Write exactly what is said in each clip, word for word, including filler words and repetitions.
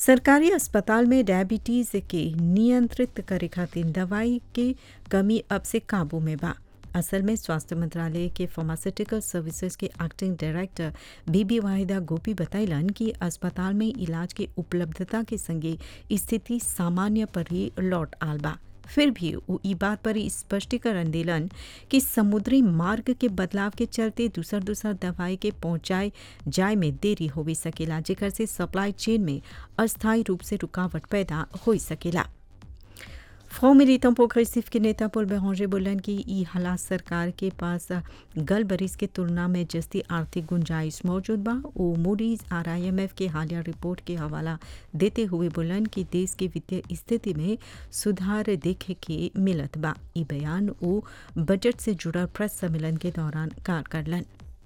सरकारी अस्पताल में डायबिटीज के नियंत्रित करे खातिर दवाई के कमी अब से काबू में बा। असल में स्वास्थ्य मंत्रालय के फार्मास्यूटिकल सर्विसेज के एक्टिंग डायरेक्टर बीबी वाहिदा गोपी बतैलन कि अस्पताल में इलाज के उपलब्धता के संगे स्थिति सामान्य पर ही लौट आल बा। फिर भी वो ई बात पर स्पष्टीकरण दिलन कि समुद्री मार्ग के बदलाव के चलते दूसर दूसर दवाई के पहुंचाए जाए में देरी हो भी सकेला, जेकर से सप्लाई चेन में अस्थायी रूप से रुकावट पैदा हो सकेला। फ्रंट मिलिटेंट प्रोग्रेसिव के नेता पॉल बेरांजे बोलन कि ई हालात सरकार के पास गल बरिस के तुलना में जस्ती आर्थिक गुंजाइश मौजूद बा। वो मूडीज और आईएमएफ के हालिया रिपोर्ट के हवाला देते हुए बोलन कि देश के वित्तीय स्थिति में सुधार देखे के मिलत बा। ई बयान वो बजट से जुड़ल प्रेस सम्मेलन के दौरान कार करलन।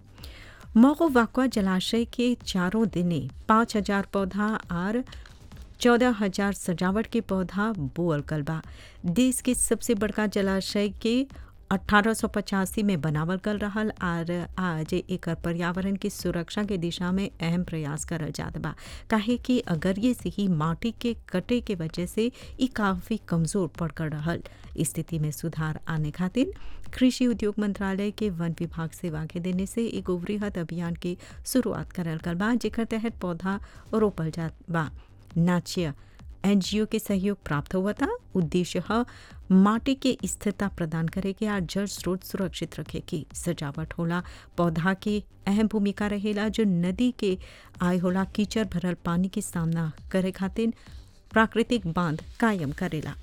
मोगो वाकवा जलाशय के चारों दिने पाँच हजार पौधा और चौदह हजार सजावट के पौधा बोअल कल बा। देश के सबसे बड़का जलाशय के अठारह सौ पचासी में बनावल कल रहल और आज एक पर्यावरण की सुरक्षा के दिशा में अहम प्रयास करल जात बा, काहे कि अगर ये से ही माटी के कटे के वजह से ई काफी कमजोर पड़कर रहल। स्थिति में सुधार आने खातिर कृषि उद्योग मंत्रालय के वन विभाग सेवा के देने से एक वृहद अभियान की शुरुआत करल कल बा, जेकर तहत पौधा रोपल जात बा। नाचिया एनजीओ के सहयोग प्राप्त हुआ था। उद्देश्य है माटी के स्थिरता प्रदान करे के और जल स्रोत सुरक्षित रखे की। सजावट होला पौधा की अहम भूमिका रहेला, जो नदी के आय होला कीचड़ भरल पानी के सामना करे खातिर प्राकृतिक बांध कायम करेला।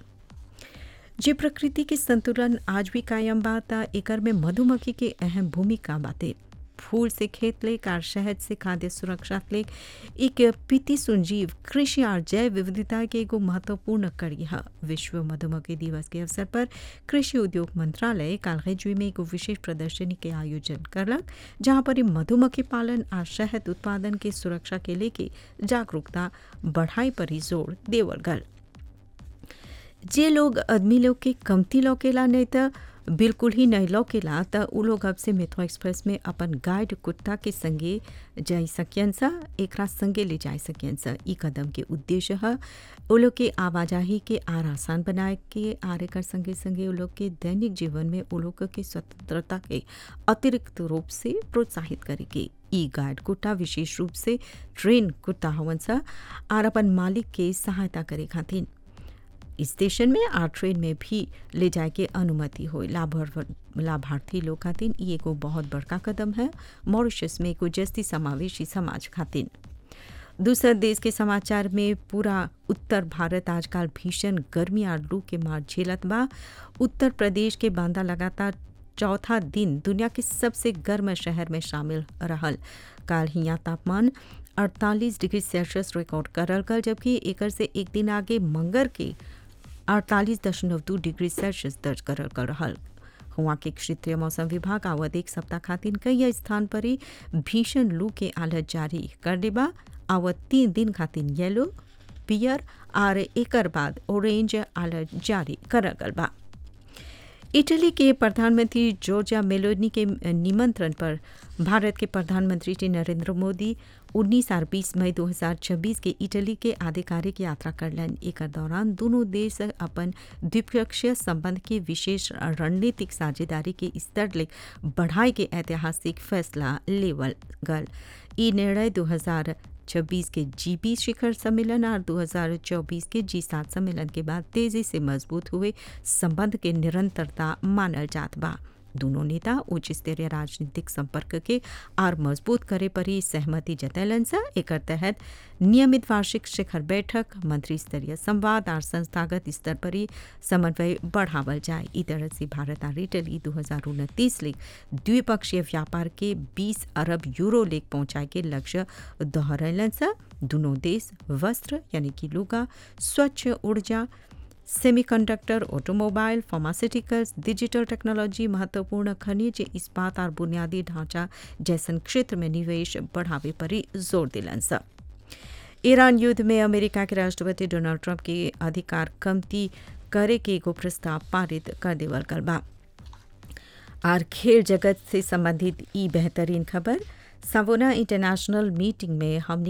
जे प्रकृति के संतुलन आज भी कायम बा ता एकर में मधुमक्खी के अहम भूमिका बाते। फूल से खेत लेक और शहद से खाद्य सुरक्षा लेक एक पीति सुनजीव कृषि और जैव विविधता के एगो महत्वपूर्ण कड़ी है। विश्व मधुमक्खी दिवस के अवसर पर कृषि उद्योग मंत्रालय कालगेजुई में एगो विशेष प्रदर्शनी के आयोजन करलक, जहां पर मधुमक्खी पालन और शहद उत्पादन के सुरक्षा के लेके जागरूकता बढ़ाई पर ही जोर देवल गल। जे लोग आदमी लोग के कमती लौकेला नहीं तो बिल्कुल ही नहीं लौकेला त उ लोग अब से मेट्रो एक्सप्रेस में अपन गाइड कुत्ता के संगे जाई सकियन सा, एकरा संगे ले जाई सकियन सा। ई कदम के उद्देश्य है उ लोग के आवाजाही के आर आसान बनाए के आर एकर संगे संगे उ लोग के दैनिक जीवन में उ लोग के स्वतंत्रता के अतिरिक्त रूप से प्रोत्साहित करे के। ई गाइड कुत्ता विशेष रूप से ट्रेन कुत्ता हवन सा और अपन मालिक के सहायता करे खातिर स्टेशन में आ ट्रेन में भी ले जाए के अनुमति हो। लाभार्थी लोग खातिर ये एगो बहुत बड़का कदम है मॉरिशस में एगो जस्ती समावेशी समाज खातिर। दूसर देश के समाचार में पूरा उत्तर भारत आजकल भीषण गर्मी और लू के मार झेलत बा। उत्तर प्रदेश के बांदा लगातार चौथा दिन दुनिया के सबसे गर्म शहर में शामिल रहल। काल हिया तापमान अड़तालीस डिग्री सेल्सियस रिकॉर्ड करल गल, जबकि एकर से एक दिन आगे मंगर के अड़तालीस दशमलव दो डिग्री सेल्सियस दर्ज करल कर रहल। हुआ के क्षेत्रीय मौसम विभाग आवत एक सप्ताह खातिर कई स्थान पर ही भीषण लू के अलर्ट जारी कर देबा। आवत तीन दिन खातिर येलो, पियर और एकर बाद ऑरेंज अलर्ट जारी करल गल बा। इटली के प्रधानमंत्री जॉर्जिया मेलोनी के निमंत्रण पर भारत के प्रधानमंत्री श्री नरेंद्र मोदी उन्नीस और बीस मई दो हज़ार छब्बीस के इटली के आधिकारिक यात्रा करलन। एकर दौरान दोनों देश अपन द्विपक्षीय संबंध की विशेष रणनीतिक साझेदारी के स्तर ले बढ़ाई के ऐतिहासिक फैसला लेवल गल। ई निर्णय दो हज़ार छब्बीस के जी बीस शिखर सम्मेलन और दो हज़ार चौबीस के जी सात सम्मेलन के बाद तेजी से मजबूत हुए संबंध के निरंतरता मानल जात बा। दोनों नेता उच्च स्तरीय राजनीतिक संपर्क के और मजबूत करे पर ही सहमति जतैलन सा। एकर तहत नियमित वार्षिक शिखर बैठक, मंत्री स्तरीय संवाद और संस्थागत स्तर पर ही समन्वय बढ़ावल जाए। इस तरह से भारत और इटली दो हज़ार उनतीस लेक द्विपक्षीय व्यापार के बीस अरब यूरो लेक पहुंचाए के लक्ष्य दोहरैलन सा। दोनों देश वस्त्र यानी कि लुगा, स्वच्छ ऊर्जा, semiconductor, automobile, pharmaceuticals, digital technology, महत्वपूर्ण खनिज, इस्पात और बुनियादी ढांचा जैसन क्षेत्र में निवेश बढ़ावे पर ही जोर दिलन सा। ईरान युद्ध में अमेरिका के राष्ट्रपति डोनाल्ड ट्रंप के अधिकार कमती करे के एगो प्रस्ताव पारित कर देवल गल बा। और खेल जगत से संबंधित ई बेहतरीन खबर, सावोना इंटरनेशनल मीटिंग में हमने